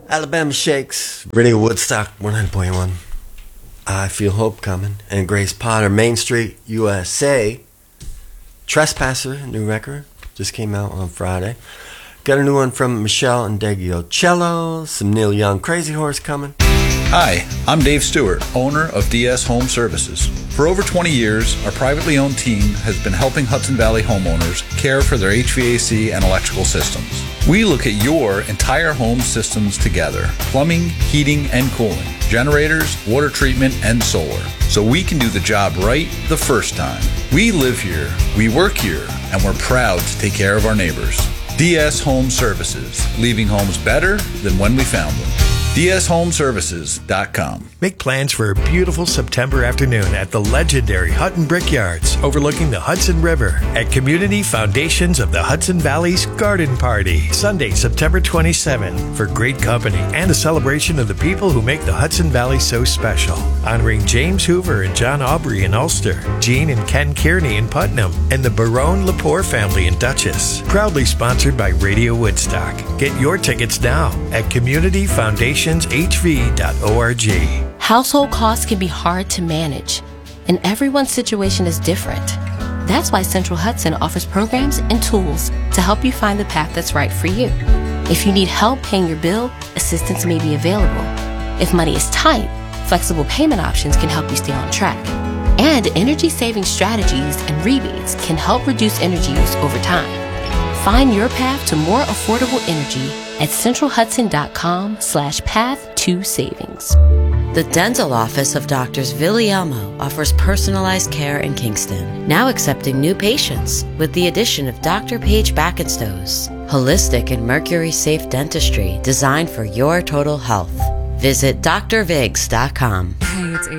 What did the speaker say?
Alabama Shakes, Radio Woodstock 109.1. I Feel Hope Coming. And Grace Potter, Main Street, USA. Trespasser, new record, just came out on Friday. Got a new one from Michelle and Degio Cello. Some Neil Young, Crazy Horse coming. Hi, I'm Dave Stewart, owner of DS Home Services. For over 20 years, our privately owned team has been helping Hudson Valley homeowners care for their HVAC and electrical systems. We look at your entire home systems together: plumbing, heating, and cooling, generators, water treatment, and solar, so we can do the job right the first time. We live here, we work here, and we're proud to take care of our neighbors. DS Home Services, leaving homes better than when we found them. DSHomeservices.com. Make plans for a beautiful September afternoon at the legendary Hutton Brickyards, overlooking the Hudson River, at Community Foundations of the Hudson Valley's Garden Party, Sunday, September 27, for great company and a celebration of the people who make the Hudson Valley so special. Honoring James Hoover and John Aubrey in Ulster, Gene and Ken Kearney in Putnam, and the Barone Lepore family in Dutchess. Proudly sponsored by Radio Woodstock. Get your tickets now at communityfoundationshv.org. Household costs can be hard to manage, and everyone's situation is different. That's why Central Hudson offers programs and tools to help you find the path that's right for you. If you need help paying your bill, assistance may be available. If money is tight, flexible payment options can help you stay on track. And energy-saving strategies and rebates can help reduce energy use over time. Find your path to more affordable energy at centralhudson.com/path2savings. The dental office of Doctors Villiamo offers personalized care in Kingston, now accepting new patients with the addition of Dr. Paige Backenstows. Holistic and mercury-safe dentistry designed for your total health. Visit drvigs.com. Hey, it's